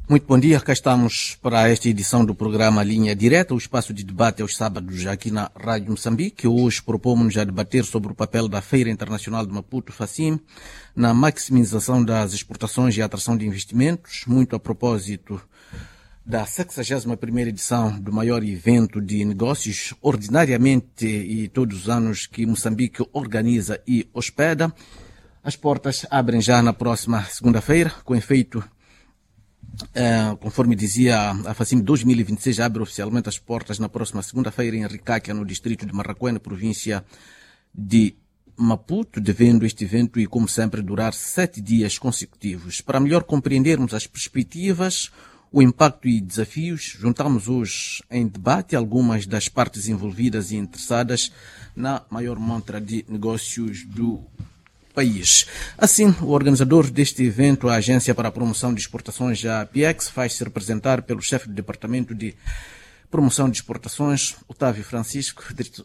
Muito bom dia, cá estamos para esta edição do programa Linha Direta, o espaço de debate aos sábados aqui na Rádio Moçambique. Hoje propomos-nos a debater sobre o papel da Feira Internacional de Maputo, FACIM, na maximização das exportações e atração de investimentos, muito a propósito da 61ª edição do maior evento de negócios, ordinariamente e todos os anos que Moçambique organiza e hospeda. As portas abrem já na próxima segunda-feira, com efeito, conforme dizia a FACIM 2026, abre oficialmente as portas na próxima segunda-feira em Ricáquia, no distrito de Marraquém, província de Maputo, devendo este evento, e como sempre, durar 7 dias consecutivos. Para melhor compreendermos as perspectivas, o impacto e desafios, juntamos hoje em debate algumas das partes envolvidas e interessadas na maior montra de negócios do país. Assim, o organizador deste evento, a Agência para a Promoção de Exportações, a APEX, faz-se representar pelo chefe do Departamento de Promoção de Exportações, Otávio Francisco.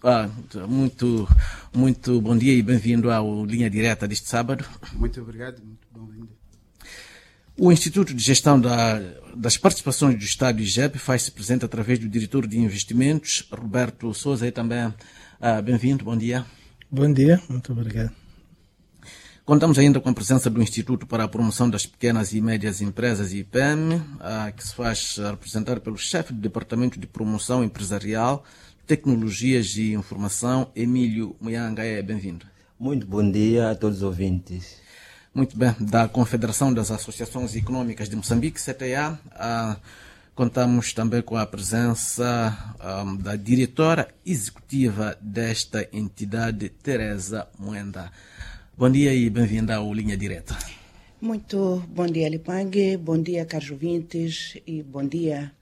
Muito bom dia e bem-vindo ao Linha Direta deste sábado. Muito obrigado, muito bem-vindo. O Instituto de Gestão das Participações do Estado, IGEP, faz-se presente através do diretor de investimentos, Roberto Sousa, e também bem-vindo, bom dia. Bom dia, muito obrigado. Contamos ainda com a presença do Instituto para a Promoção das Pequenas e Médias Empresas, IPEM, que se faz representar pelo chefe do Departamento de Promoção Empresarial, Tecnologias e Informação, Emílio Muyanga. Bem-vindo. Muito bom dia a todos os ouvintes. Muito bem. Da Confederação das Associações Econômicas de Moçambique, CTA, contamos também com a presença da diretora executiva desta entidade, Teresa Mwenda. Bom dia e bem-vinda ao Linha Direta. Muito bom dia, Lipangue, bom dia, caros ouvintes, e bom dia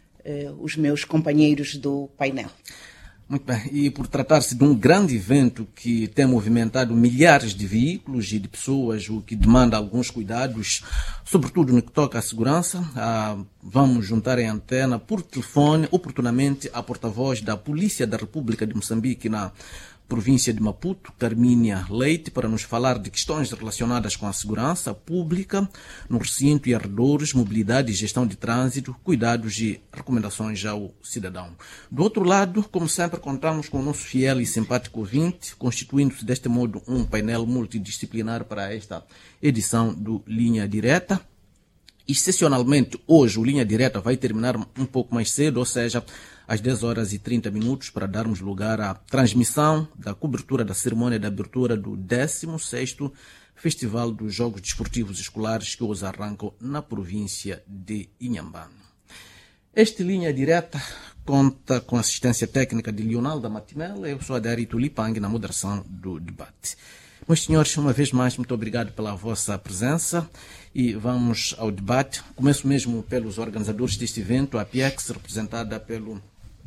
os meus companheiros do painel. Muito bem, e por tratar-se de um grande evento que tem movimentado milhares de veículos e de pessoas, o que demanda alguns cuidados, sobretudo no que toca à segurança, vamos juntar em antena por telefone, oportunamente, a porta-voz da Polícia da República de Moçambique na província de Maputo, Carmínia Leite, para nos falar de questões relacionadas com a segurança pública no recinto e arredores, mobilidade e gestão de trânsito, cuidados e recomendações ao cidadão. Do outro lado, como sempre, contamos com o nosso fiel e simpático ouvinte, constituindo-se deste modo um painel multidisciplinar para esta edição do Linha Direta. Excepcionalmente, hoje o Linha Direta vai terminar um pouco mais cedo, ou seja, às 10h30, para darmos lugar à transmissão da cobertura da cerimônia de abertura do 16º Festival dos Jogos Desportivos Escolares, que hoje arrancam na província de Inhambane. Este Linha Direta conta com a assistência técnica de Leonardo Matinella. Eu sou Adarito Lipang, na moderação do debate. Meus senhores, uma vez mais, muito obrigado pela vossa presença e vamos ao debate. Começo mesmo pelos organizadores deste evento, a APEX, representada pelo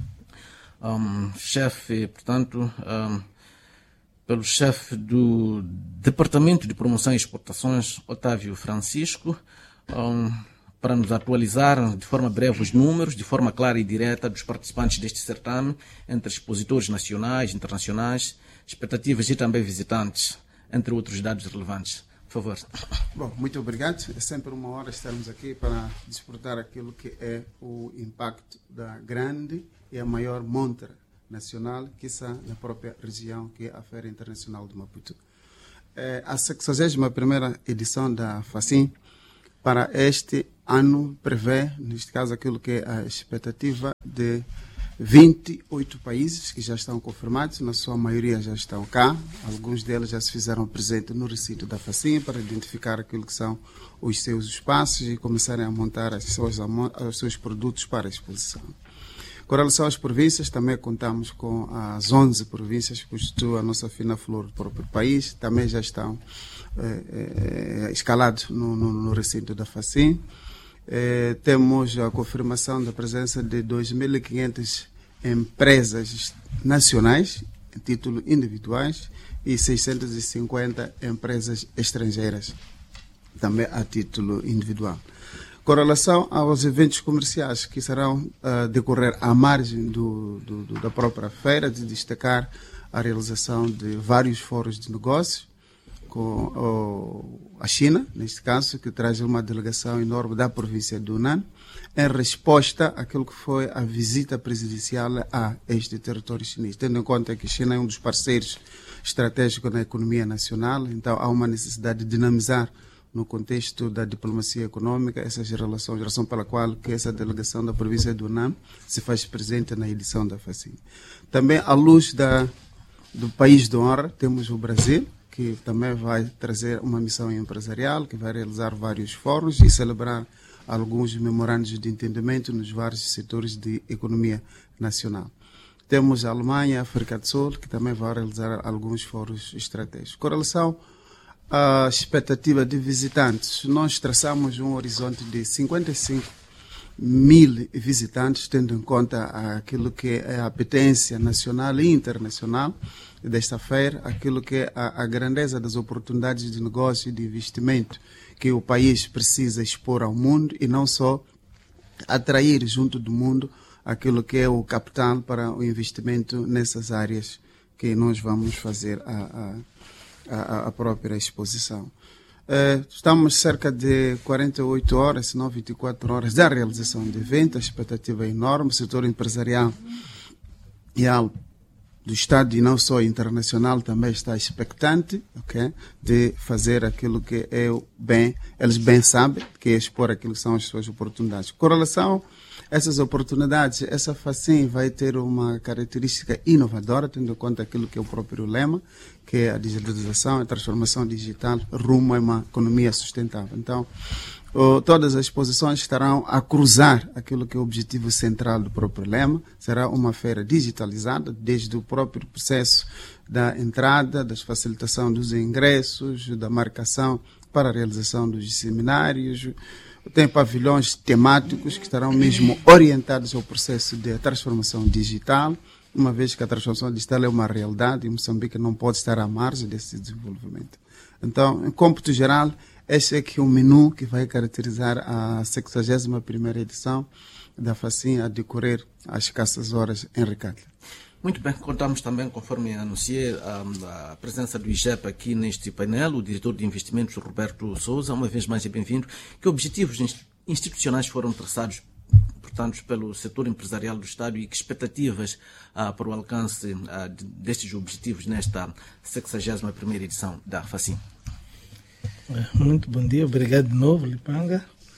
chefe, portanto, pelo chefe do Departamento de Promoção e Exportações, Otávio Francisco, para nos atualizar de forma breve os números, de forma clara e direta, dos participantes deste certame, entre expositores nacionais, internacionais, expectativas e também visitantes, entre outros dados relevantes. Por favor. Bom, muito obrigado. É sempre uma honra estarmos aqui para disputar aquilo que é o impacto da grande e a maior montra nacional que está na própria região, que é a Feira Internacional de Maputo. A 61ª edição da FACIM para este ano prevê, neste caso, aquilo que é a expectativa de 28 países que já estão confirmados, na sua maioria já estão cá, alguns deles já se fizeram presente no recinto da FACIM para identificar aquilo que são os seus espaços e começarem a montar os seus produtos para a exposição. Com relação às províncias, também contamos com as 11 províncias que constituem a nossa fina flor do próprio país, também já estão escalados no recinto da FACIM. Temos a confirmação da presença de 2.500 empresas nacionais, em título individuais, e 650 empresas estrangeiras, também a título individual. Com relação aos eventos comerciais que serão decorrer à margem da própria feira, de destacar a realização de vários fóruns de negócios, com a China, neste caso, que traz uma delegação enorme da província do Hunan, em resposta àquilo que foi a visita presidencial a este território chinês. Tendo em conta que a China é um dos parceiros estratégicos na economia nacional, então há uma necessidade de dinamizar no contexto da diplomacia econômica essas relações, razão pela qual que essa delegação da província do Hunan se faz presente na edição da FACIM. Também, à luz do país de honra, temos o Brasil, que também vai trazer uma missão empresarial, que vai realizar vários fóruns e celebrar alguns memorandos de entendimento nos vários setores de economia nacional. Temos a Alemanha, a África do Sul, que também vai realizar alguns fóruns estratégicos. Com relação à expectativa de visitantes, nós traçamos um horizonte de 55 mil visitantes, tendo em conta aquilo que é a apetência nacional e internacional desta feira, aquilo que é a grandeza das oportunidades de negócio e de investimento que o país precisa expor ao mundo e não só atrair junto do mundo aquilo que é o capital para o investimento nessas áreas que nós vamos fazer a própria exposição. Estamos cerca de 48 horas, se não 24 horas da realização do evento, a expectativa é enorme, o setor empresarial e do Estado e não só internacional também está expectante, okay, de fazer aquilo que é o bem, eles bem sabem, que é expor aquilo que são as suas oportunidades. Com relação a essas oportunidades, essa FACIM vai ter uma característica inovadora, tendo em conta aquilo que é o próprio lema, que é a digitalização, a transformação digital rumo a uma economia sustentável. Então, todas as exposições estarão a cruzar aquilo que é o objetivo central do próprio lema. Será uma feira digitalizada, desde o próprio processo da entrada, da facilitação dos ingressos, da marcação para a realização dos seminários. Tem pavilhões temáticos que estarão mesmo orientados ao processo de transformação digital, uma vez que a transformação digital é uma realidade e Moçambique não pode estar à margem desse desenvolvimento. Então, em cômputo geral, este é que o menu que vai caracterizar a 61ª edição da FACIM a decorrer às escassas horas em Recatla. Muito bem, contamos também, conforme anunciei, a presença do IGEP aqui neste painel, o diretor de investimentos, Roberto Souza. Uma vez mais é bem-vindo. Que objetivos institucionais foram traçados, portanto, pelo setor empresarial do Estado e que expectativas para o alcance destes objetivos nesta 61ª edição da FACIM? Muito bom dia, obrigado de novo, Lipanga.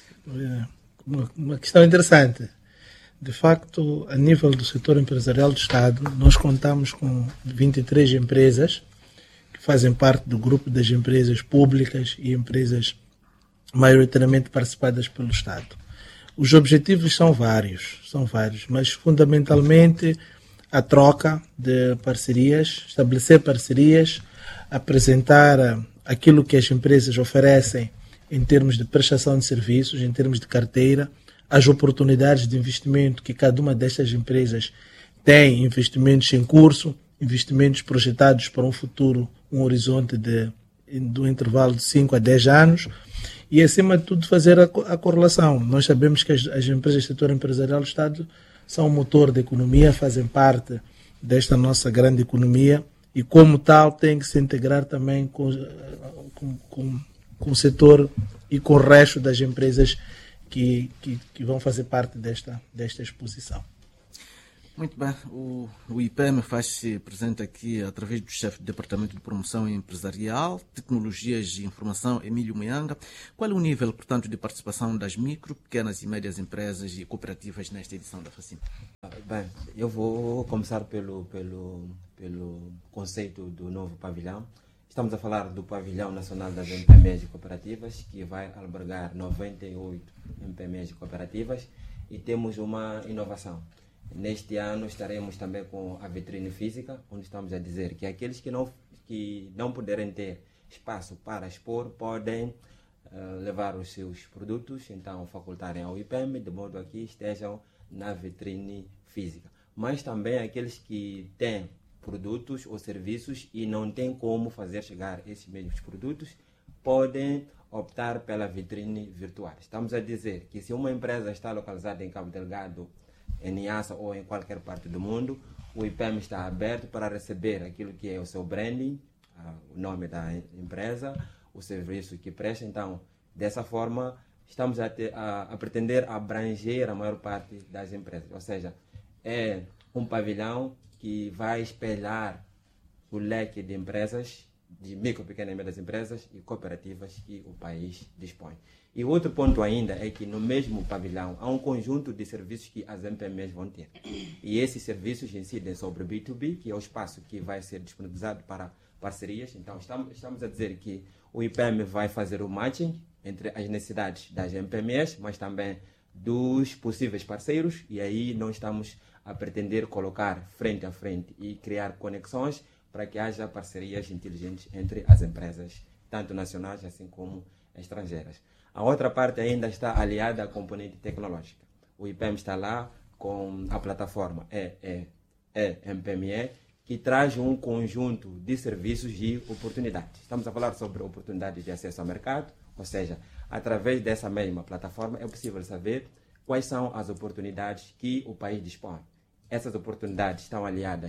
Uma questão interessante. De facto, a nível do setor empresarial do Estado, nós contamos com 23 empresas que fazem parte do grupo das empresas públicas e empresas maioritariamente participadas pelo Estado. Os objetivos são vários, mas fundamentalmente a troca de parcerias, estabelecer parcerias, apresentar aquilo que as empresas oferecem em termos de prestação de serviços, em termos de carteira, as oportunidades de investimento que cada uma destas empresas tem, investimentos em curso, investimentos projetados para um futuro, um horizonte do intervalo de 5 a 10 anos e, acima de tudo, fazer a correlação. Nós sabemos que as empresas do setor empresarial do Estado são o motor da economia, fazem parte desta nossa grande economia e, como tal, têm que se integrar também com o setor e com o resto das empresas que vão fazer parte desta exposição. Muito bem. O IPEM faz-se presente aqui através do chefe do Departamento de Promoção Empresarial, Tecnologias e Informação, Emílio Muyanga. Qual é o nível, portanto, de participação das micro, pequenas e médias empresas e cooperativas nesta edição da FACIM? Bem, eu vou começar pelo conceito do novo pavilhão. Estamos a falar do Pavilhão Nacional das MPMEs e Cooperativas, que vai albergar 98 MPMEs e cooperativas, e temos uma inovação. Neste ano estaremos também com a vitrine física, onde estamos a dizer que aqueles que não puderem ter espaço para expor podem levar os seus produtos, então facultarem ao IPEM, de modo a que estejam na vitrine física. Mas também aqueles que têm produtos ou serviços e não têm como fazer chegar esses mesmos produtos, podem optar pela vitrine virtual. Estamos a dizer que se uma empresa está localizada em Cabo Delgado, em Niassa ou em qualquer parte do mundo, o IPEM está aberto para receber aquilo que é o seu branding, o nome da empresa, o serviço que presta. Então, dessa forma, estamos a pretender abranger a maior parte das empresas. Ou seja, é um pavilhão que vai espelhar o leque de empresas, de micro, pequenas e médias empresas e cooperativas que o país dispõe. E outro ponto ainda é que no mesmo pavilhão há um conjunto de serviços que as MPMEs vão ter. E esses serviços incidem sobre o B2B, que é o espaço que vai ser disponibilizado para parcerias. Então, estamos a dizer que o IPM vai fazer o matching entre as necessidades das MPMEs, mas também dos possíveis parceiros, e aí nós estamos a pretender colocar frente a frente e criar conexões para que haja parcerias inteligentes entre as empresas, tanto nacionais assim como estrangeiras. A outra parte ainda está aliada à componente tecnológica. O IPM está lá com a plataforma MPME, que traz um conjunto de serviços e oportunidades. Estamos a falar sobre oportunidades de acesso ao mercado, ou seja, através dessa mesma plataforma é possível saber quais são as oportunidades que o país dispõe. Essas oportunidades estão aliadas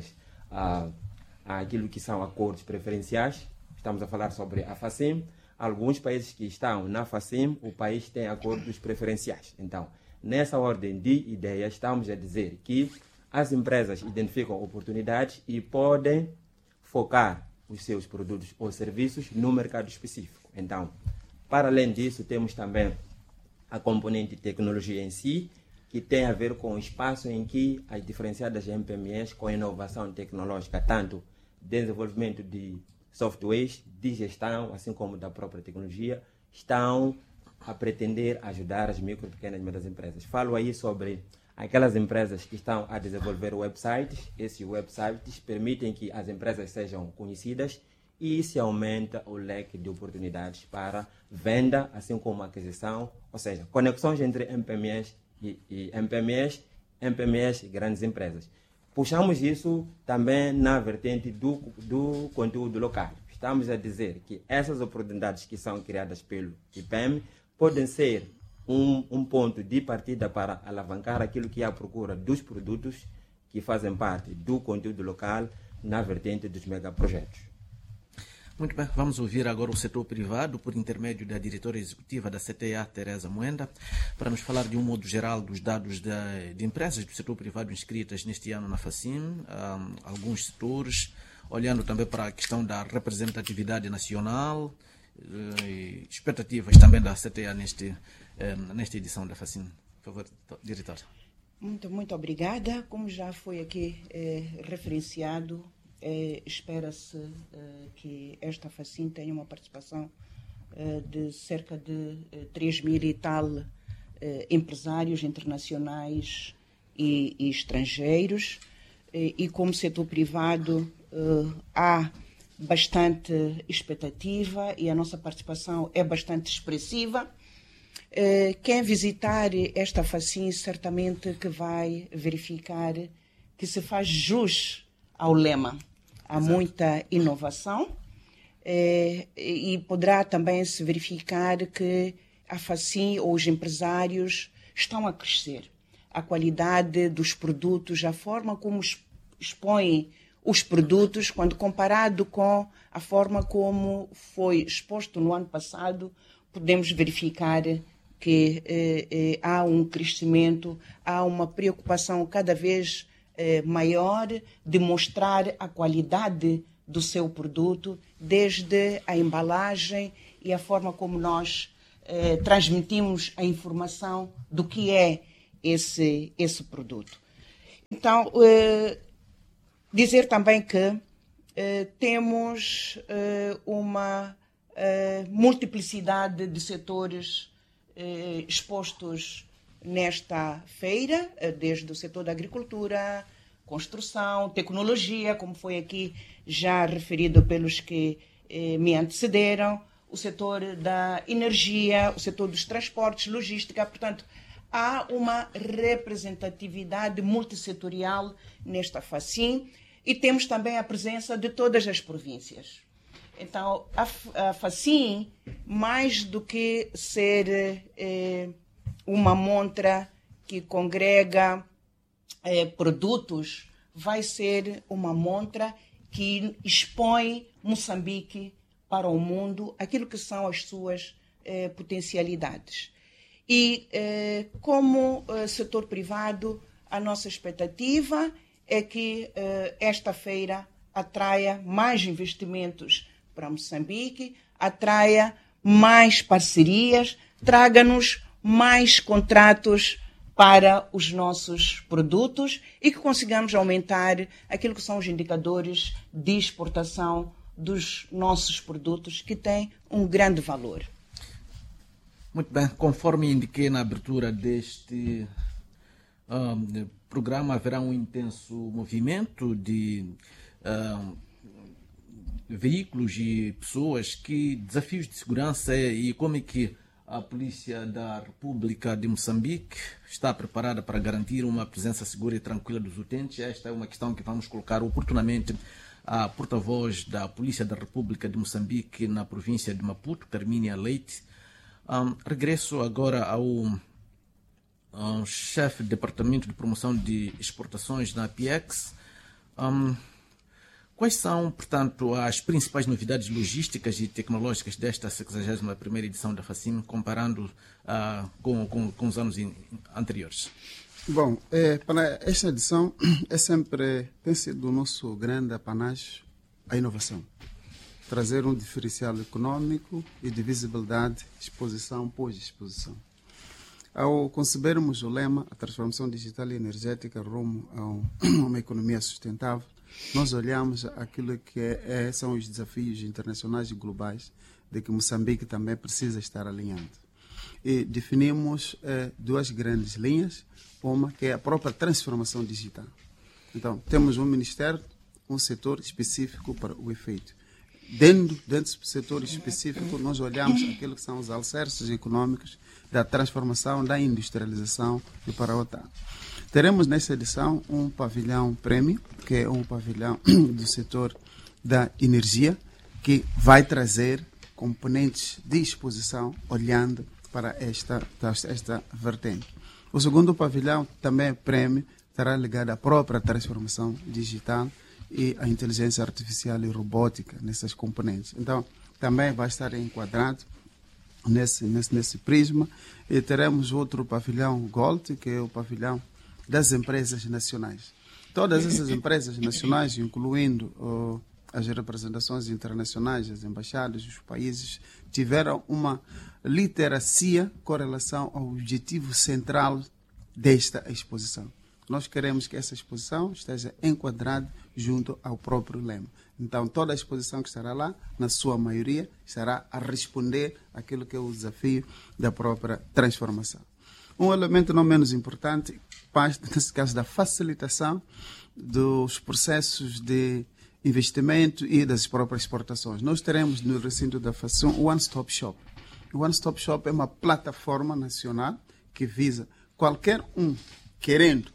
àquilo que são acordos preferenciais. Estamos a falar sobre a FACIM. Alguns países que estão na FACIM, o país tem acordos preferenciais. Então, nessa ordem de ideias, estamos a dizer que as empresas identificam oportunidades e podem focar os seus produtos ou serviços no mercado específico. Então, para além disso, temos também a componente tecnologia em si, que tem a ver com o espaço em que as diferenciadas MPMEs, com inovação tecnológica, tanto desenvolvimento de softwares, de gestão, assim como da própria tecnologia, estão a pretender ajudar as micro, pequenas e médias empresas. Falo aí sobre aquelas empresas que estão a desenvolver websites. Esses websites permitem que as empresas sejam conhecidas e se aumenta o leque de oportunidades para venda, assim como aquisição, ou seja, conexões entre MPMEs e MPMEs e grandes empresas. Puxamos isso também na vertente do conteúdo local. Estamos a dizer que essas oportunidades que são criadas pelo IPM podem ser um ponto de partida para alavancar aquilo que é a procura dos produtos que fazem parte do conteúdo local na vertente dos megaprojetos. Muito bem, vamos ouvir agora o setor privado por intermédio da diretora executiva da CTA, Teresa Moenda, para nos falar de um modo geral dos dados de empresas do setor privado inscritas neste ano na FACIM, alguns setores, olhando também para a questão da representatividade nacional, expectativas também da CTA nesta edição da FACIM. Por favor, diretora. Muito obrigada. Como já foi aqui referenciado, espera-se que esta FACIM tenha uma participação de cerca de 3.000 e tal empresários internacionais e estrangeiros. E como setor privado há bastante expectativa e a nossa participação é bastante expressiva. Quem visitar esta FACIM certamente que vai verificar que se faz jus ao lema. Há muita inovação e poderá também se verificar que a FACIM ou os empresários estão a crescer. A qualidade dos produtos, a forma como expõem os produtos, quando comparado com a forma como foi exposto no ano passado, podemos verificar que há um crescimento, há uma preocupação cada vez maior de mostrar a qualidade do seu produto, desde a embalagem e a forma como nós transmitimos a informação do que é esse produto. Então, dizer também que temos uma multiplicidade de setores expostos nesta feira, desde o setor da agricultura, construção, tecnologia, como foi aqui já referido pelos que me antecederam, o setor da energia, o setor dos transportes, logística. Portanto, há uma representatividade multissetorial nesta FACIM e temos também a presença de todas as províncias. Então, a FACIM, mais do que ser uma montra que congrega produtos, vai ser uma montra que expõe Moçambique para o mundo, aquilo que são as suas potencialidades. E, como setor privado, a nossa expectativa é que esta feira atraia mais investimentos para Moçambique, atraia mais parcerias, traga-nos mais contratos para os nossos produtos e que consigamos aumentar aquilo que são os indicadores de exportação dos nossos produtos, que têm um grande valor. Muito bem, conforme indiquei na abertura deste programa, haverá um intenso movimento de veículos e pessoas. Que desafios de segurança e como é que a Polícia da República de Moçambique está preparada para garantir uma presença segura e tranquila dos utentes? Esta é uma questão que vamos colocar oportunamente à porta-voz da Polícia da República de Moçambique na província de Maputo, Carmínia Leite. Regresso agora ao chefe de Departamento de Promoção de Exportações na PIEX. Quais são, portanto, as principais novidades logísticas e tecnológicas desta 61ª edição da FACIM, comparando com os anos anteriores? Bom, para esta edição tem sido o nosso grande apanágio a inovação. Trazer um diferencial econômico e de visibilidade, exposição pós-exposição. Ao concebermos o lema, a transformação digital e energética rumo a uma economia sustentável, nós olhamos aquilo que são os desafios internacionais e globais de que Moçambique também precisa estar alinhando. E definimos duas grandes linhas, uma que é a própria transformação digital. Então, temos um ministério, um setor específico para o efeito. Dentro desse setor específico, nós olhamos aquilo que são os alicerces econômicos da transformação, da industrialização e para outra. Teremos nesta edição um pavilhão prêmio, que é um pavilhão do setor da energia, que vai trazer componentes de exposição olhando para esta vertente. O segundo pavilhão, também prêmio, estará ligado à própria transformação digital e a inteligência artificial e robótica nessas componentes. Então, também vai estar enquadrado nesse prisma. E teremos outro pavilhão Gold, que é o pavilhão das empresas nacionais. Todas essas empresas nacionais, incluindo as representações internacionais, as embaixadas, os países, tiveram uma literacia com relação ao objetivo central desta exposição. Nós queremos que essa exposição esteja enquadrada junto ao próprio lema. Então, toda a exposição que estará lá, na sua maioria, estará a responder àquilo que é o desafio da própria transformação. Um elemento não menos importante, nesse caso, da facilitação dos processos de investimento e das próprias exportações. Nós teremos no recinto da FACIM o One Stop Shop. O One Stop Shop é uma plataforma nacional que visa qualquer um querendo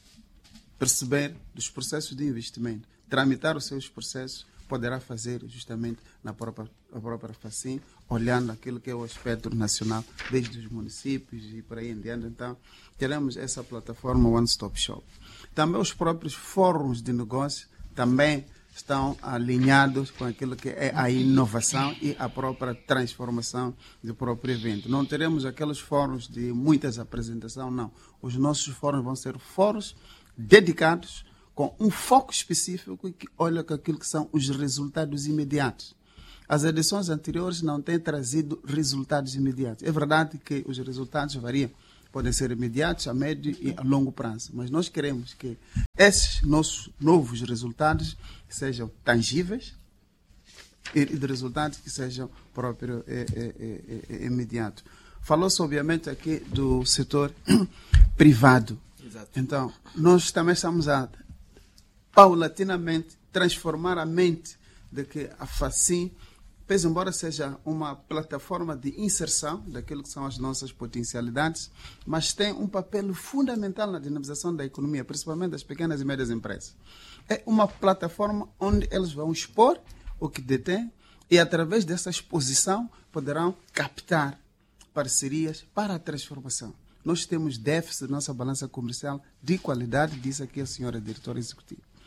perceber dos processos de investimento, tramitar os seus processos, poderá fazer justamente na própria FACIM, olhando aquilo que é o aspecto nacional, desde os municípios e por aí em diante. Então, teremos essa plataforma One Stop Shop. Também os próprios fóruns de negócio também estão alinhados com aquilo que é a inovação e a própria transformação do próprio evento. Não teremos aqueles fóruns de muitas apresentações, não. Os nossos fóruns vão ser fóruns dedicados com um foco específico que olha com aquilo que são os resultados imediatos. As edições anteriores não têm trazido resultados imediatos. É verdade que os resultados variam, podem ser imediatos, a médio e a longo prazo, mas nós queremos que esses nossos novos resultados sejam tangíveis e de resultados que sejam próprios imediatos. Falou-se, obviamente, aqui do setor privado. Exato. Então, nós também estamos a paulatinamente transformar a mente de que a FACIM, pese embora seja uma plataforma de inserção daquilo que são as nossas potencialidades, mas tem um papel fundamental na dinamização da economia, principalmente das pequenas e médias empresas. É uma plataforma onde eles vão expor o que detêm e, através dessa exposição, poderão captar parcerias para a transformação. Nós temos déficit na nossa balança comercial de qualidade, disse aqui a senhora diretora executiva.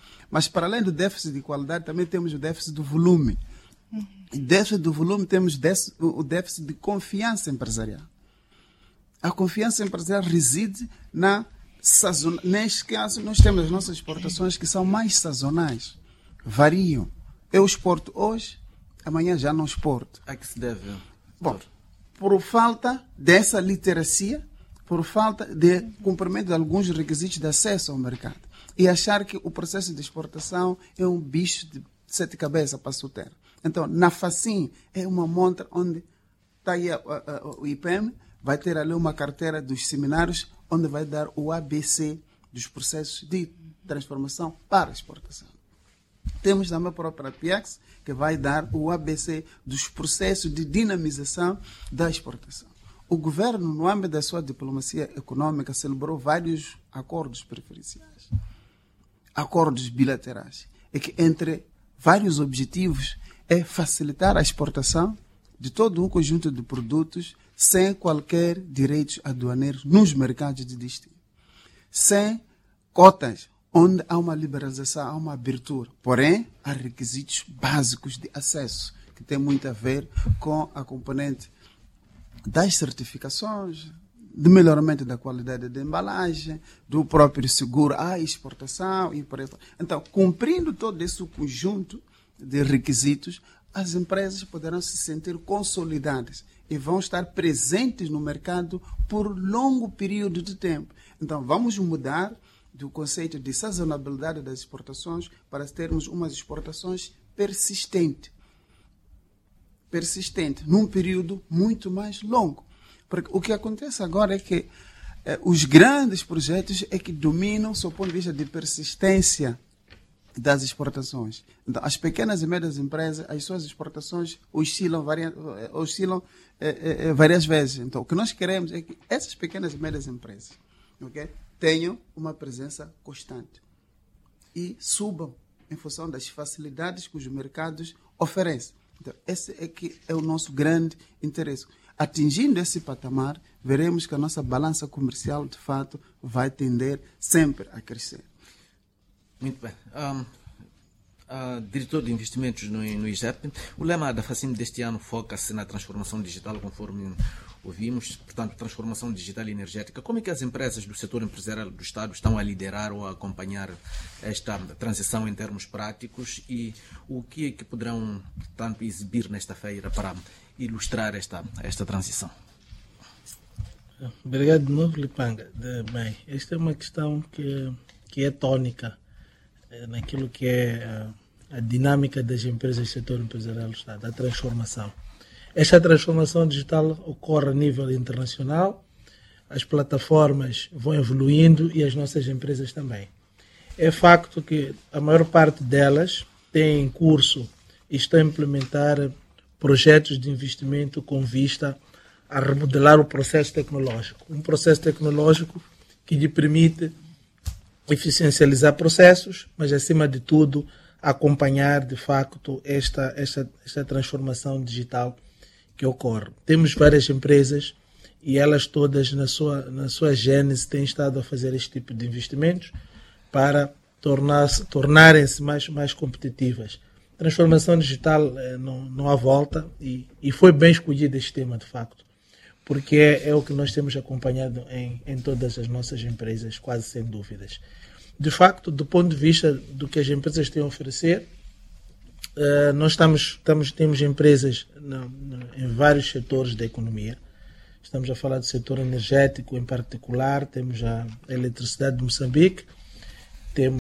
Mas para além do déficit de qualidade, também temos o déficit do volume. E déficit do volume temos o déficit de confiança empresarial. A confiança empresarial reside na sazonalidade. Neste caso, nós temos as nossas exportações que são mais sazonais. Variam. Eu exporto hoje, amanhã já não exporto. A que se deve? Bom, por falta dessa literacia, por falta de cumprimento de alguns requisitos de acesso ao mercado. E achar que o processo de exportação é um bicho de 7 cabeças para soltar. Então, na FACIM é uma montra onde está aí o IPM, vai ter ali uma carteira dos seminários, onde vai dar o ABC dos processos de transformação para exportação. Temos também a própria PIAX, que vai dar o ABC dos processos de dinamização da exportação. O governo, no âmbito da sua diplomacia econômica, celebrou vários acordos preferenciais, acordos bilaterais, e que entre vários objetivos é facilitar a exportação de todo um conjunto de produtos sem qualquer direitos aduaneiros nos mercados de destino, sem cotas, onde há uma liberalização, há uma abertura. Porém, há requisitos básicos de acesso, que tem muito a ver com a componente das certificações, do melhoramento da qualidade da embalagem, do próprio seguro à exportação e por aí. Então, cumprindo todo esse conjunto de requisitos, as empresas poderão se sentir consolidadas e vão estar presentes no mercado por longo período de tempo. Então, vamos mudar do conceito de sazonalidade das exportações para termos umas exportações persistentes, num período muito mais longo. Porque o que acontece agora é que os grandes projetos é que dominam, sob o ponto de vista de persistência das exportações. Então, as pequenas e médias empresas, as suas exportações oscilam várias vezes. Então, o que nós queremos é que essas pequenas e médias empresas, okay, tenham uma presença constante e subam em função das facilidades que os mercados oferecem. Então, esse é que é o nosso grande interesse. Atingindo esse patamar, veremos que a nossa balança comercial, de fato, vai tender sempre a crescer. Muito bem. Diretor de investimentos no IGEP, o lema da FACIM deste ano foca-se na transformação digital, conforme ouvimos, portanto, transformação digital e energética. Como é que as empresas do setor empresarial do Estado estão a liderar ou a acompanhar esta transição em termos práticos e o que é que poderão, portanto, exibir nesta feira para ilustrar esta transição? Obrigado de novo, Lipanga. Bem, esta é uma questão que é tônica naquilo que é a dinâmica das empresas do setor empresarial do Estado, a transformação. Esta transformação digital ocorre a nível internacional, as plataformas vão evoluindo e as nossas empresas também. É facto que a maior parte delas tem em curso e estão a implementar projetos de investimento com vista a remodelar o processo tecnológico. Um processo tecnológico que lhe permite eficiencializar processos, mas, acima de tudo, acompanhar, de facto, esta transformação digital que ocorre. Temos várias empresas e elas todas, na sua gênese, têm estado a fazer este tipo de investimentos para tornarem-se mais competitivas. Transformação digital não há volta e foi bem escolhido este tema, de facto, porque é o que nós temos acompanhado em todas as nossas empresas, quase sem dúvidas. De facto, do ponto de vista do que as empresas têm a oferecer, nós temos empresas em vários setores da economia. Estamos a falar do setor energético em particular, temos a eletricidade de Moçambique, temos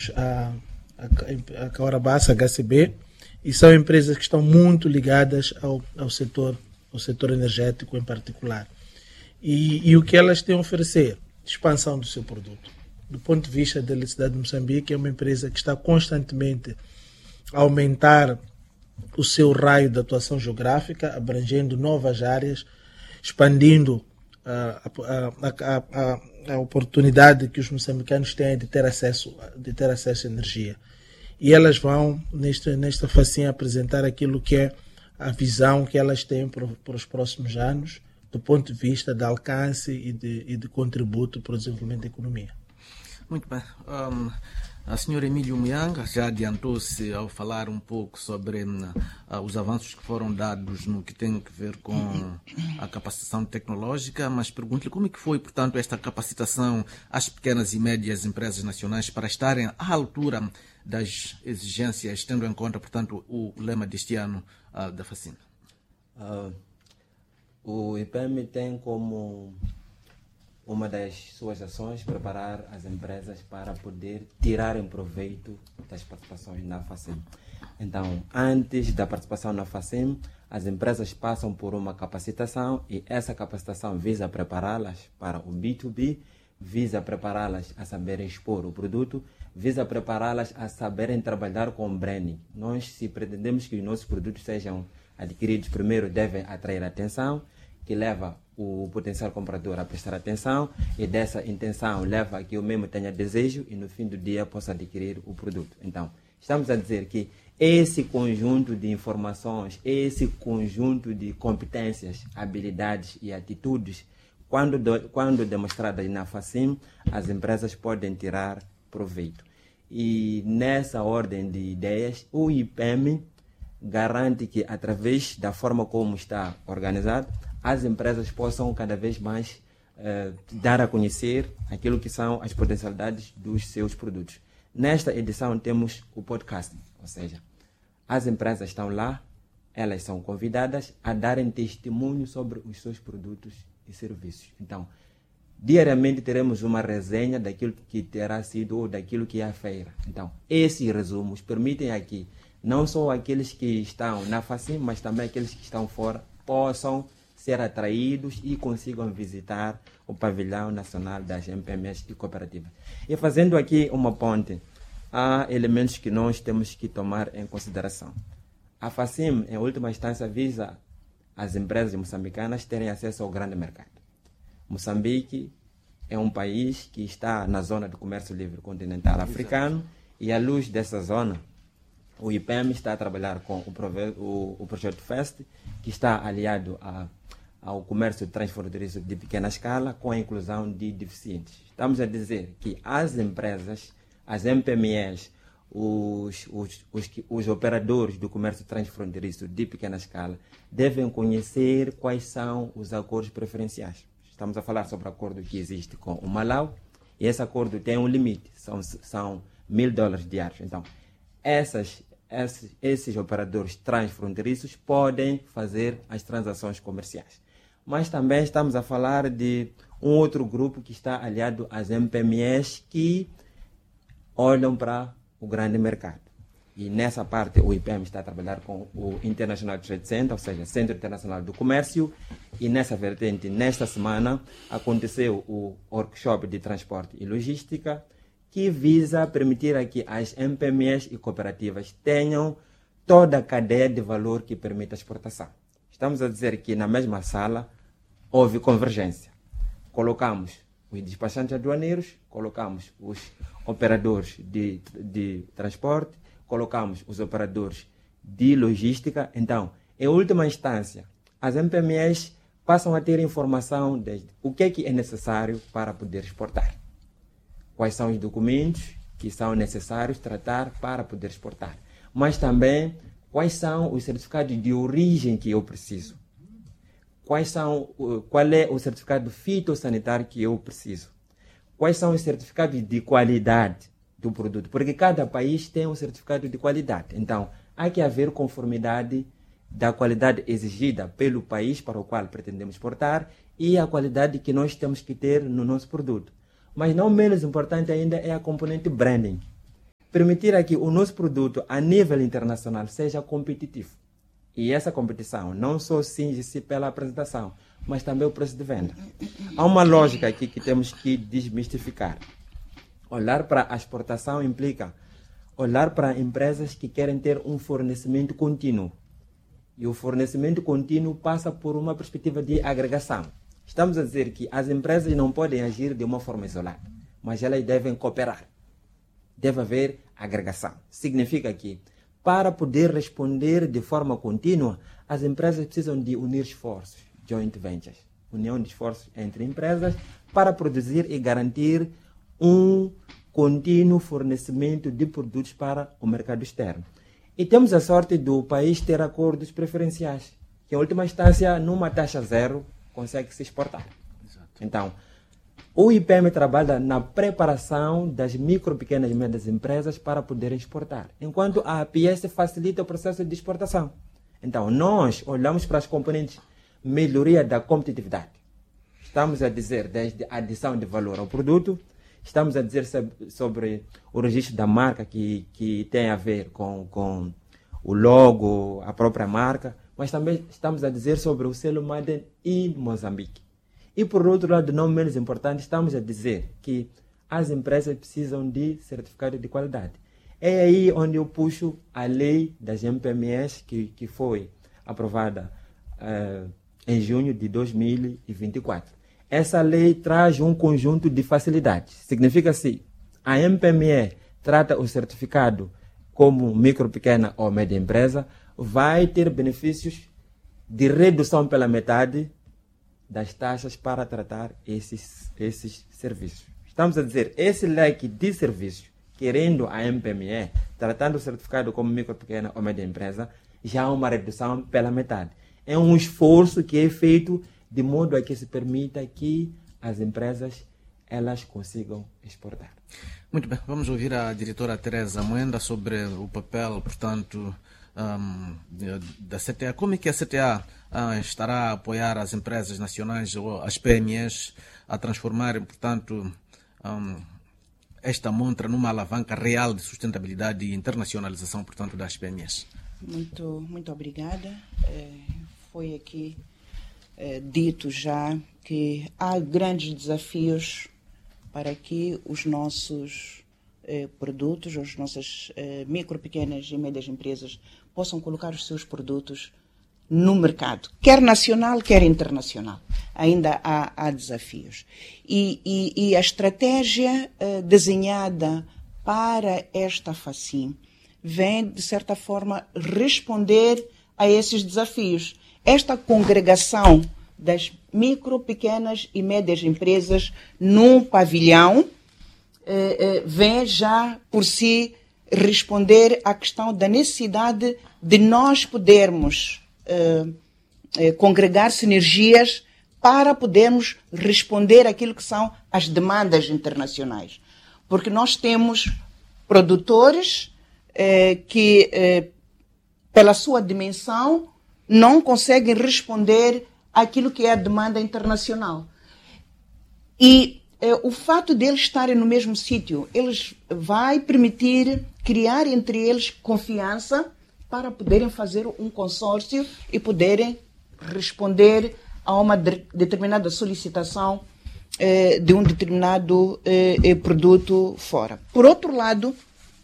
a Caurabassa, HCB, e são empresas que estão muito ligadas ao setor energético em particular. E o que elas têm a oferecer? Expansão do seu produto. Do ponto de vista da eletricidade de Moçambique, é uma empresa que está constantemente a aumentar o seu raio de atuação geográfica, abrangendo novas áreas, expandindo a oportunidade que os moçambicanos têm de ter acesso à energia. E elas vão, nesta facinha, apresentar aquilo que é a visão que elas têm para os próximos anos, do ponto de vista de alcance e de contributo para o desenvolvimento da economia. Muito bem. A senhora Emílio Muyanga já adiantou-se ao falar um pouco sobre os avanços que foram dados no que tem a ver com a capacitação tecnológica, mas pergunto-lhe como é que foi, portanto, esta capacitação às pequenas e médias empresas nacionais para estarem à altura das exigências, tendo em conta, portanto, o lema deste ano da FACIM. O IPM tem como uma das suas ações preparar as empresas para poder tirarem proveito das participações na FACIM. Então, antes da participação na FACIM, as empresas passam por uma capacitação e essa capacitação visa prepará-las para o B2B, visa prepará-las a saberem expor o produto, visa prepará-las a saberem trabalhar com branding. Nós, se pretendemos que os nossos produtos sejam adquiridos, primeiro devem atrair atenção, que leva o potencial comprador a prestar atenção, e dessa intenção leva a que eu mesmo tenha desejo e no fim do dia possa adquirir o produto. Então, estamos a dizer que esse conjunto de informações, esse conjunto de competências, habilidades e atitudes, quando demonstradas na FACIM, as empresas podem tirar proveito. E nessa ordem de ideias, o IPM garante que, através da forma como está organizado, as empresas possam cada vez mais dar a conhecer aquilo que são as potencialidades dos seus produtos. Nesta edição temos o podcast, ou seja, as empresas estão lá, elas são convidadas a darem testemunho sobre os seus produtos e serviços. Então, diariamente teremos uma resenha daquilo que terá sido ou daquilo que é a feira. Então, esses resumos permitem aqui, não só aqueles que estão na FACIM, mas também aqueles que estão fora, possam ser atraídos e consigam visitar o pavilhão nacional das MPMEs e cooperativas. E fazendo aqui uma ponte, há elementos que nós temos que tomar em consideração. A FACIM, em última instância, visa as empresas moçambicanas terem acesso ao grande mercado. Moçambique é um país que está na zona do comércio livre continental africano e, à luz dessa zona, o IPM está a trabalhar com o projeto FEST, que está aliado ao comércio transfronteiriço de pequena escala, com a inclusão de deficientes. Estamos a dizer que as empresas, as MPMEs, os operadores do comércio transfronteiriço de pequena escala devem conhecer quais são os acordos preferenciais. Estamos a falar sobre o acordo que existe com o Malau, e esse acordo tem um limite, são $1.000 diários. Então, esses operadores transfronteiriços podem fazer as transações comerciais. Mas também estamos a falar de um outro grupo que está aliado às MPMEs que olham para o grande mercado. E nessa parte o IPM está a trabalhar com o International Trade Center, ou seja, Centro Internacional do Comércio, e nessa vertente, nesta semana, aconteceu o workshop de transporte e logística, que visa permitir a que as MPMEs e cooperativas tenham toda a cadeia de valor que permite a exportação. Estamos a dizer que na mesma sala houve convergência. Colocamos os despachantes aduaneiros, colocamos os operadores de transporte, colocamos os operadores de logística. Então, em última instância, as MPMEs passam a ter informação de o que é necessário para poder exportar. Quais são os documentos que são necessários tratar para poder exportar. Mas também quais são os certificados de origem que eu preciso. Qual é o certificado fitossanitário que eu preciso. Quais são os certificados de qualidade do produto. Porque cada país tem um certificado de qualidade. Então, há que haver conformidade da qualidade exigida pelo país para o qual pretendemos exportar e a qualidade que nós temos que ter no nosso produto. Mas não menos importante ainda é a componente branding. Permitir que o nosso produto a nível internacional seja competitivo. E essa competição não só cinge-se pela apresentação, mas também o preço de venda. Há uma lógica aqui que temos que desmistificar. Olhar para a exportação implica olhar para empresas que querem ter um fornecimento contínuo. E o fornecimento contínuo passa por uma perspectiva de agregação. Estamos a dizer que as empresas não podem agir de uma forma isolada, mas elas devem cooperar. Deve haver agregação. Significa que, para poder responder de forma contínua, as empresas precisam de unir esforços, joint ventures, união de esforços entre empresas, para produzir e garantir um contínuo fornecimento de produtos para o mercado externo. E temos a sorte do país ter acordos preferenciais, que em última instância, numa taxa zero, consegue se exportar. Exato. Então, o IPM trabalha na preparação das micro, pequenas e médias empresas para poderem exportar, enquanto a APS facilita o processo de exportação. Então, nós olhamos para as componentes melhoria da competitividade. Estamos a dizer desde a adição de valor ao produto, estamos a dizer sobre o registro da marca que tem a ver com o logo, a própria marca, mas também estamos a dizer sobre o selo Made in Moçambique. E por outro lado, não menos importante, estamos a dizer que as empresas precisam de certificado de qualidade. É aí onde eu puxo a lei das MPMEs que foi aprovada em junho de 2024. Essa lei traz um conjunto de facilidades. Significa assim, a MPME trata o certificado como micro, pequena ou média empresa, vai ter benefícios de redução pela metade das taxas para tratar esses serviços. Estamos a dizer, esse leque de serviços, querendo a MPME, tratando o certificado como micro, pequena ou média empresa, já há uma redução pela metade. É um esforço que é feito de modo a que se permita que as empresas elas consigam exportar. Muito bem, vamos ouvir a diretora Teresa Moenda sobre o papel, portanto, da CTA. Como é que a CTA estará a apoiar as empresas nacionais ou as PMEs a transformarem, portanto, esta montra numa alavanca real de sustentabilidade e internacionalização, portanto, das PMEs? Muito obrigada. Foi aqui dito já que há grandes desafios para que os nossos produtos, as nossas micro, pequenas e médias empresas possam colocar os seus produtos no mercado, quer nacional, quer internacional. Ainda há desafios. E a estratégia desenhada para esta FACIM vem, de certa forma, responder a esses desafios. Esta congregação das micro, pequenas e médias empresas num pavilhão vem já por si responder à questão da necessidade de nós podermos congregar sinergias para podermos responder àquilo que são as demandas internacionais. Porque nós temos produtores que, pela sua dimensão, não conseguem responder àquilo que é a demanda internacional. E o fato de eles estarem no mesmo sítio, eles vai permitir criar entre eles confiança para poderem fazer um consórcio e poderem responder a uma determinada solicitação de um determinado produto fora. Por outro lado,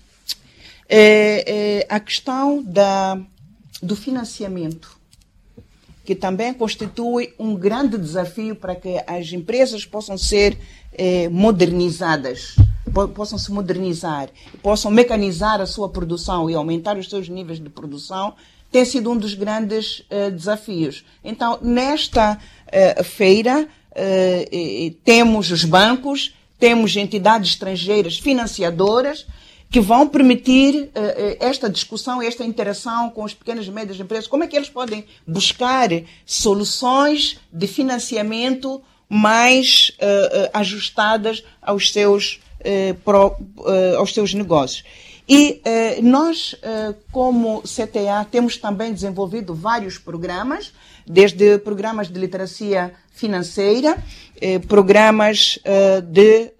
a questão do financiamento, que também constitui um grande desafio para que as empresas possam ser modernizadas, possam se modernizar, possam mecanizar a sua produção e aumentar os seus níveis de produção, tem sido um dos grandes desafios. Então, nesta feira, temos os bancos, temos entidades estrangeiras financiadoras, que vão permitir esta discussão e esta interação com as pequenas e médias empresas. Como é que eles podem buscar soluções de financiamento mais ajustadas aos seus negócios. E nós, como CTA, temos também desenvolvido vários programas, desde programas de literacia financeira, programas de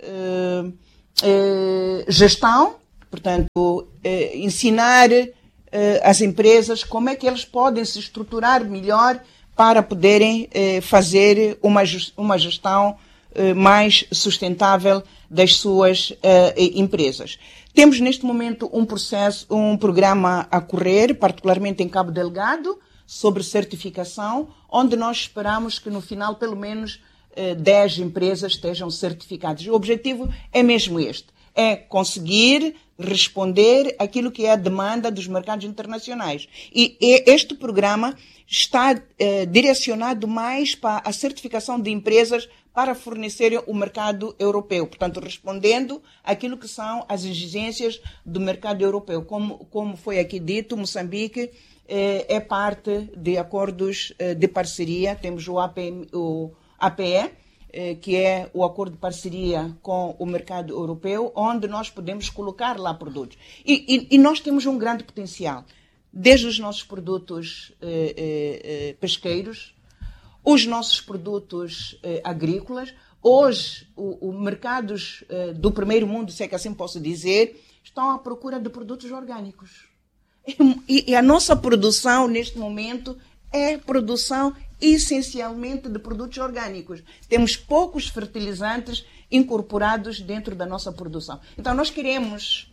gestão, portanto, ensinar as empresas como é que eles podem se estruturar melhor para poderem fazer uma gestão mais sustentável das suas empresas. Temos neste momento um programa a correr, particularmente em Cabo Delgado, sobre certificação, onde nós esperamos que no final pelo menos 10 empresas estejam certificadas. O objetivo é mesmo este, é conseguir responder aquilo que é a demanda dos mercados internacionais. E este programa está direcionado mais para a certificação de empresas para fornecerem o mercado europeu. Portanto, respondendo àquilo que são as exigências do mercado europeu. Como foi aqui dito, Moçambique é parte de acordos de parceria. Temos o APE, que é o acordo de parceria com o mercado europeu, onde nós podemos colocar lá produtos. E nós temos um grande potencial, desde os nossos produtos pesqueiros, os nossos produtos agrícolas. Hoje, os mercados do primeiro mundo, se é que assim posso dizer, estão à procura de produtos orgânicos. E a nossa produção, neste momento, é produção essencialmente de produtos orgânicos. Temos poucos fertilizantes incorporados dentro da nossa produção. Então, nós queremos,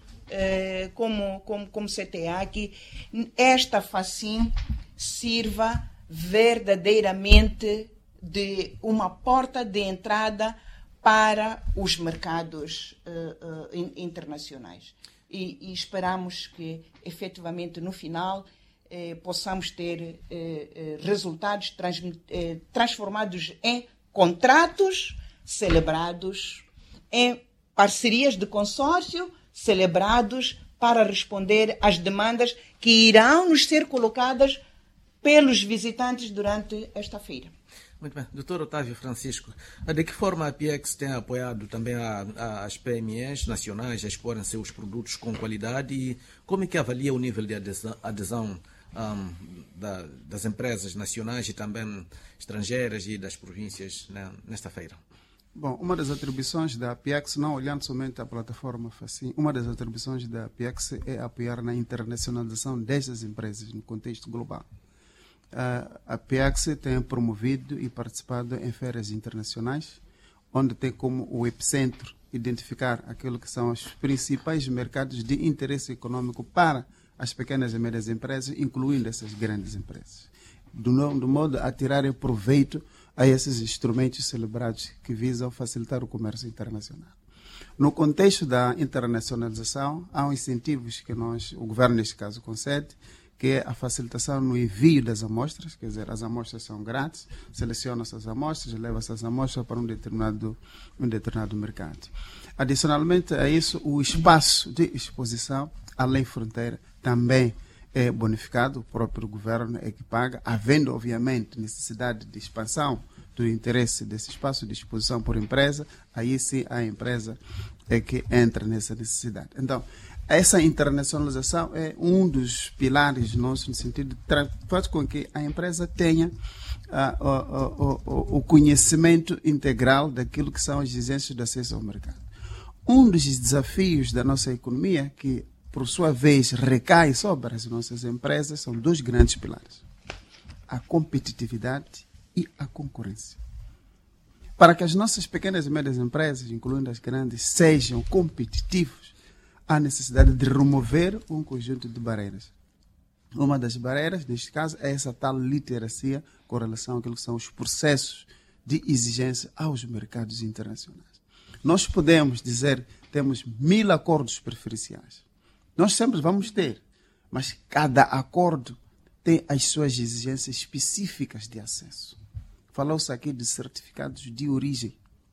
como CTA, que esta FACIM sirva verdadeiramente de uma porta de entrada para os mercados internacionais. E esperamos que, efetivamente, no final, possamos ter resultados transformados em contratos celebrados, em parcerias de consórcio celebrados para responder às demandas que irão nos ser colocadas pelos visitantes durante esta feira. Muito bem. Doutor Otávio Francisco, de que forma a PIEX tem apoiado também as PMEs nacionais a exporem seus produtos com qualidade e como é que avalia o nível de adesão das empresas nacionais e também estrangeiras e das províncias nesta feira? Bom, uma das atribuições da PIEX, não olhando somente a plataforma FACIM, uma das atribuições da PIEX é apoiar na internacionalização destas empresas no contexto global. A PIEX tem promovido e participado em feiras internacionais, onde tem como o epicentro identificar aquilo que são os principais mercados de interesse econômico para as pequenas e médias empresas, incluindo essas grandes empresas, do modo a tirarem proveito a esses instrumentos celebrados que visam facilitar o comércio internacional. No contexto da internacionalização, há incentivos que o governo, neste caso, concede, que é a facilitação no envio das amostras, quer dizer, as amostras são grátis, seleciona-se as amostras, leva-se as amostras para um determinado mercado. Adicionalmente a isso, o espaço de exposição além fronteira também é bonificado, o próprio governo é que paga, havendo, obviamente, necessidade de expansão do interesse desse espaço de exposição por empresa, aí sim a empresa é que entra nessa necessidade. Então, essa internacionalização é um dos pilares nossos, no sentido de fazer com que a empresa tenha o conhecimento integral daquilo que são as exigências de acesso ao mercado. Um dos desafios da nossa economia, que por sua vez recai sobre as nossas empresas, são dois grandes pilares: a competitividade e a concorrência. Para que as nossas pequenas e médias empresas, incluindo as grandes, sejam competitivas, há necessidade de remover um conjunto de barreiras. Uma das barreiras, neste caso, é essa tal literacia com relação àquilo que são os processos de exigência aos mercados internacionais. Nós podemos dizer que temos 1000 acordos preferenciais. Nós sempre vamos ter, mas cada acordo tem as suas exigências específicas de acesso. Falou-se aqui de certificados de origem.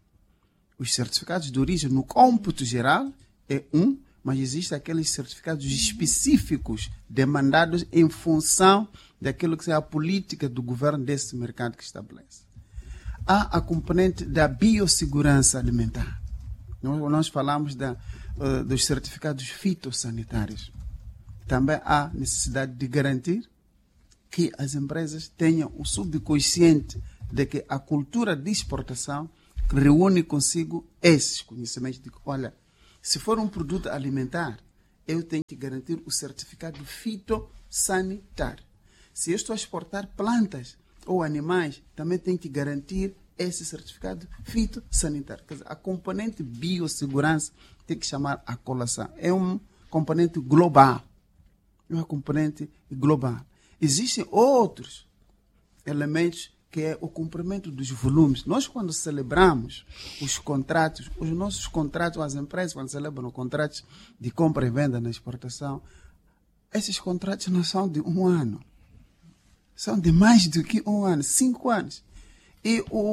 Os certificados de origem, no cômputo geral, é mas existem aqueles certificados específicos demandados em função daquilo que é a política do governo desse mercado que estabelece. Há a componente da biossegurança alimentar. Nós falamos dos certificados fitossanitários. Também há necessidade de garantir que as empresas tenham o subconsciente de que a cultura de exportação reúne consigo esses conhecimentos de que, olha, se for um produto alimentar, eu tenho que garantir o certificado fitossanitário. Se eu estou a exportar plantas ou animais, também tenho que garantir esse certificado fitossanitário. Quer dizer, a componente biossegurança tem que chamar a colação. É um componente global. É uma componente global. Existem outros elementos que é o cumprimento dos volumes. Nós, quando celebramos os contratos, os nossos contratos, as empresas, quando celebram contratos de compra e venda na exportação, esses contratos não são de 1 ano. São de mais do que 1 ano, 5 anos. E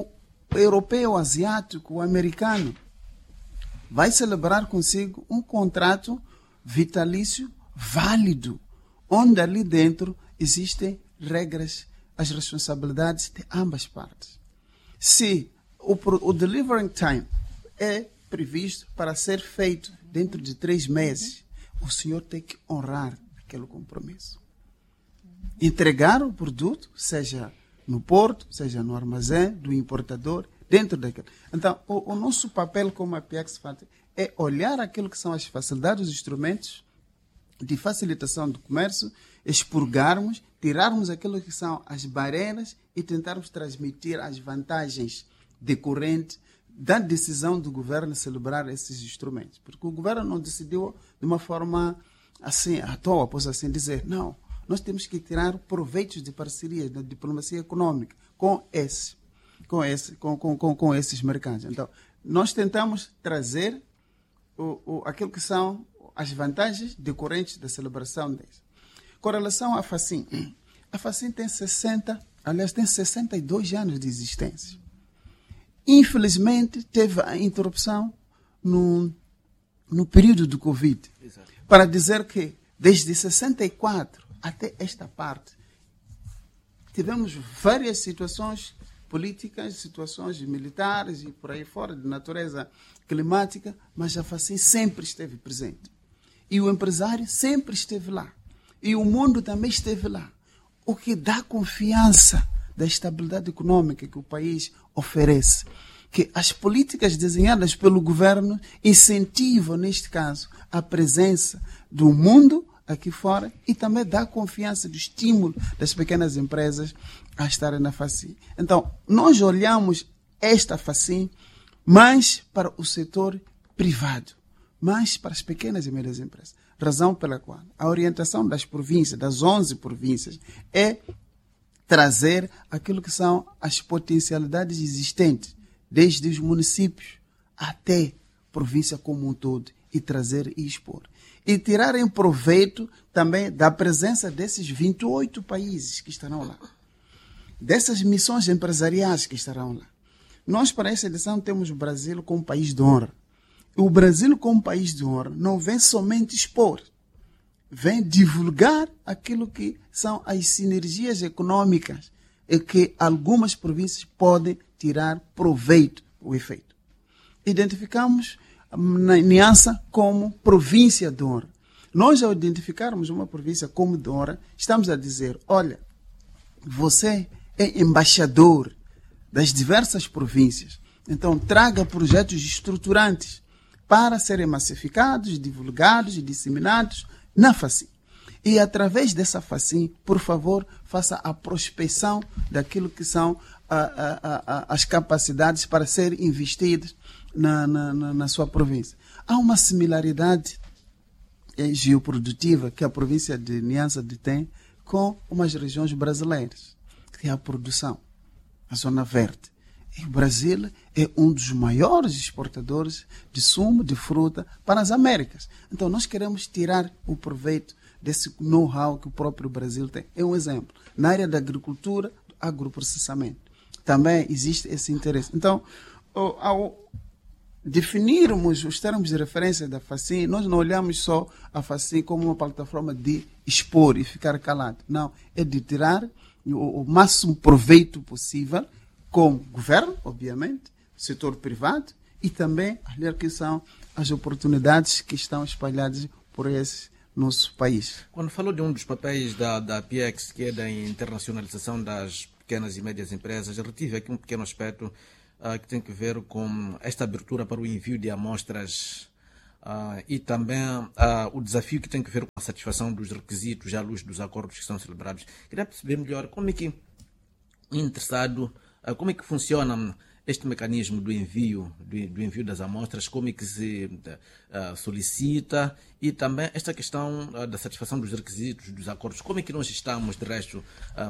o europeu, o asiático, o americano, vai celebrar consigo um contrato vitalício válido, onde ali dentro existem regras, as responsabilidades de ambas partes. Se o delivering time é previsto para ser feito dentro de 3 meses, o senhor tem que honrar aquele compromisso. Entregar o produto, seja no porto, seja no armazém do importador, dentro daquele. Então, o nosso papel como a PIEX é olhar aquilo que são as facilidades, os instrumentos de facilitação do comércio, expurgarmos, tirarmos aquilo que são as barreiras e tentarmos transmitir as vantagens decorrentes da decisão do governo celebrar esses instrumentos. Porque o governo não decidiu de uma forma assim, à toa, posso assim dizer. Não, nós temos que tirar proveitos de parcerias, da diplomacia econômica com esses mercados. Então, nós tentamos trazer aquilo que são as vantagens decorrentes da celebração deles. Com relação à FACIM, a FACIM tem 62 anos de existência. Infelizmente, teve a interrupção no período do Covid. Exato. Para dizer que, desde 64 até esta parte, tivemos várias situações políticas, situações militares e por aí fora, de natureza climática, mas a FACIM sempre esteve presente. E o empresário sempre esteve lá. E o mundo também esteve lá. O que dá confiança da estabilidade econômica que o país oferece. Que as políticas desenhadas pelo governo incentivam, neste caso, a presença do mundo aqui fora e também dá confiança do estímulo das pequenas empresas a estarem na FACIM. Então, nós olhamos esta FACIM mais para o setor privado, mais para as pequenas e médias empresas. Razão pela qual a orientação das províncias, das 11 províncias, é trazer aquilo que são as potencialidades existentes, desde os municípios até a província como um todo, e trazer e expor. E tirarem proveito também da presença desses 28 países que estarão lá, dessas missões empresariais que estarão lá. Nós, para essa edição, temos o Brasil como país de honra. O Brasil, como país de honra, não vem somente expor, vem divulgar aquilo que são as sinergias econômicas e que algumas províncias podem tirar proveito do efeito. Identificamos a Niassa como província de honra. Nós, ao identificarmos uma província como de honra, estamos a dizer, olha, você é embaixador das diversas províncias, então traga projetos estruturantes para serem massificados, divulgados e disseminados na FACIM. E através dessa FACIM, por favor, faça a prospecção daquilo que são as capacidades para serem investidas na sua província. Há uma similaridade geoprodutiva que a província de Niassa tem com umas regiões brasileiras, que é a produção, a zona verde. E o Brasil é um dos maiores exportadores de sumo, de fruta para as Américas. Então, nós queremos tirar o proveito desse know-how que o próprio Brasil tem. É um exemplo. Na área da agricultura, do agroprocessamento, também existe esse interesse. Então, ao definirmos os termos de referência da FACIM, nós não olhamos só a FACIM como uma plataforma de expor e ficar calado. Não, é de tirar o máximo proveito possível com o governo, obviamente, setor privado e também olhar que são as oportunidades que estão espalhadas por esse nosso país. Quando falou de um dos papéis da PIEX, que é da internacionalização das pequenas e médias empresas, eu retive aqui um pequeno aspecto que tem que ver com esta abertura para o envio de amostras e também o desafio que tem que ver com a satisfação dos requisitos à luz dos acordos que são celebrados. Queria perceber melhor como é que o interessado, como é que funciona este mecanismo do envio das amostras, como é que se solicita e também esta questão da satisfação dos requisitos dos acordos, como é que nós estamos, de resto,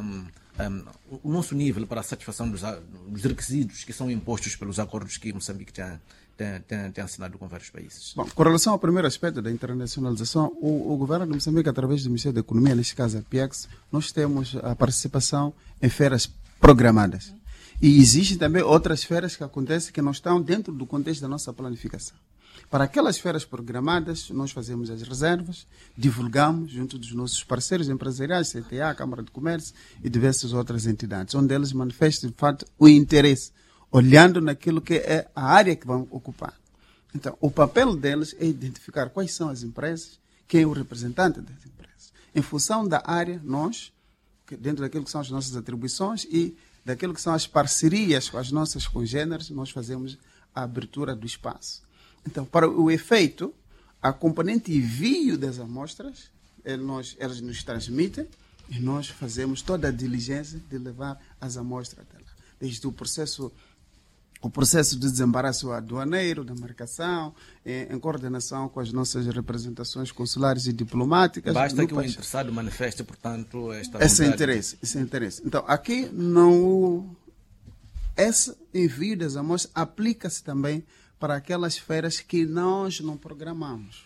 o nosso nível para a satisfação dos requisitos que são impostos pelos acordos que Moçambique tem assinado com vários países. Bom, com relação ao primeiro aspecto da internacionalização, o governo de Moçambique, através do Ministério da Economia, neste caso a PIEX, nós temos a participação em feiras programadas. E existem também outras feiras que acontecem que não estão dentro do contexto da nossa planificação. Para aquelas feiras programadas, nós fazemos as reservas, divulgamos junto dos nossos parceiros empresariais, CTA, Câmara de Comércio e diversas outras entidades, onde eles manifestam, de fato, o interesse, olhando naquilo que é a área que vão ocupar. Então, o papel deles é identificar quais são as empresas, quem é o representante das empresas. Em função da área, nós, dentro daquilo que são as nossas atribuições e daquilo que são as parcerias com as nossas congêneres, nós fazemos a abertura do espaço. Então, para o efeito, a componente envio das amostras, eles nos transmitem e nós fazemos toda a diligência de levar as amostras até lá. Desde o processo de desembaraço aduaneiro, da marcação, em coordenação com as nossas representações consulares e diplomáticas. Basta que o interessado manifeste, portanto, esse interesse. Então, aqui, esse envio das amostras aplica-se também para aquelas feiras que nós não programamos.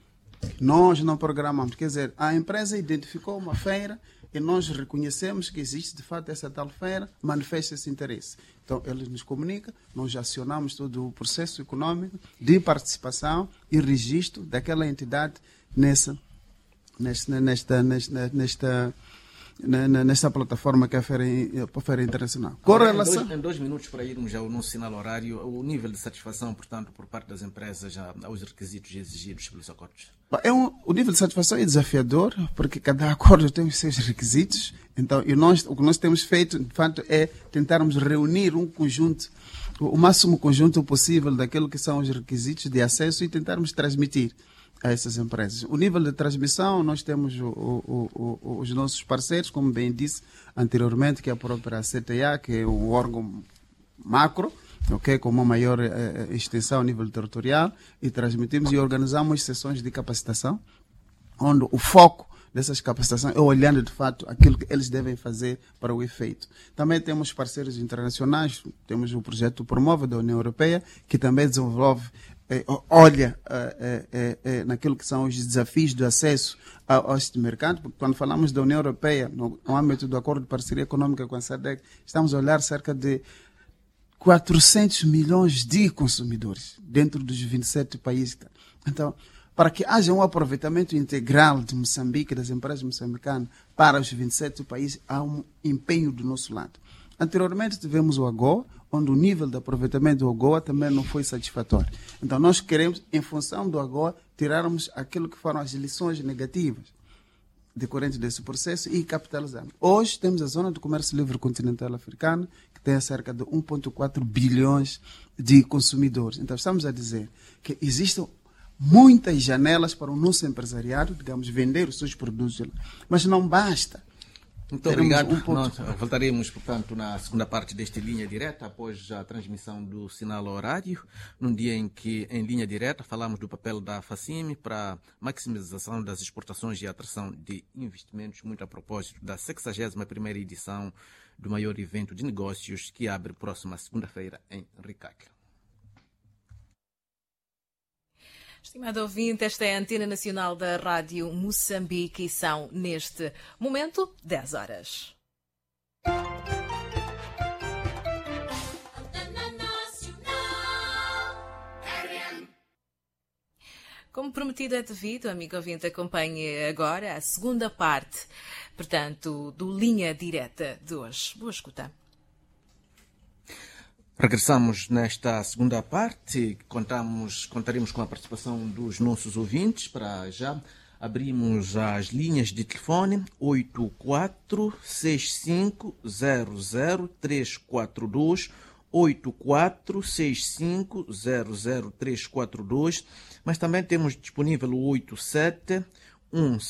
Quer dizer, a empresa identificou uma feira e nós reconhecemos que existe, de fato, essa tal feira, manifesta esse interesse. Então, eles nos comunicam, nós acionamos todo o processo econômico de participação e registro daquela entidade nesta plataforma que é a Feira Internacional. Em 2 minutos, para irmos ao nosso sinal horário, o nível de satisfação, portanto, por parte das empresas aos requisitos exigidos pelos acordos? O nível de satisfação é desafiador, porque cada acordo tem os seus requisitos. Então, o que nós temos feito, de fato, é tentarmos reunir o máximo conjunto possível daquilo que são os requisitos de acesso e tentarmos transmitir a essas empresas. O nível de transmissão, nós temos os nossos parceiros, como bem disse anteriormente, que é a própria CTA, que é o órgão macro, com uma maior extensão a nível territorial, e transmitimos e organizamos sessões de capacitação, onde o foco dessas capacitações é olhando, de fato, aquilo que eles devem fazer para o efeito. Também temos parceiros internacionais, temos o projeto Promove da União Europeia, que também desenvolve olha naquilo que são os desafios do acesso a este mercado, porque quando falamos da União Europeia, no âmbito do Acordo de Parceria Econômica com a SADC, estamos a olhar cerca de 400 milhões de consumidores dentro dos 27 países. Então, para que haja um aproveitamento integral de Moçambique, das empresas moçambicanas, para os 27 países, há um empenho do nosso lado. Anteriormente tivemos o AGOA, onde o nível de aproveitamento do AGOA também não foi satisfatório. Então nós queremos, em função do AGOA, tirarmos aquilo que foram as lições negativas decorrentes desse processo e capitalizarmos. Hoje temos a Zona de Comércio Livre Continental Africana, que tem cerca de 1,4 bilhões de consumidores. Então estamos a dizer que existem muitas janelas para o nosso empresariado, digamos, vender os seus produtos, mas não basta. Muito obrigado. Nós voltaremos, portanto, na segunda parte desta Linha Direta, após a transmissão do sinal horário, num dia em que, em Linha Direta, falamos do papel da FACIMI para maximização das exportações e atração de investimentos, muito a propósito da 61ª edição do maior evento de negócios que abre próxima segunda-feira em Ricacle. Estimado ouvinte, esta é a Antena Nacional da Rádio Moçambique e são, neste momento, 10 horas. Como prometido é devido, amigo ouvinte, acompanhe agora a segunda parte, portanto, do Linha Direta de hoje. Boa escuta. Regressamos nesta segunda parte, contaremos com a participação dos nossos ouvintes. Para já, abrimos as linhas de telefone 8465000342, 8465000342, mas também temos disponível o 8717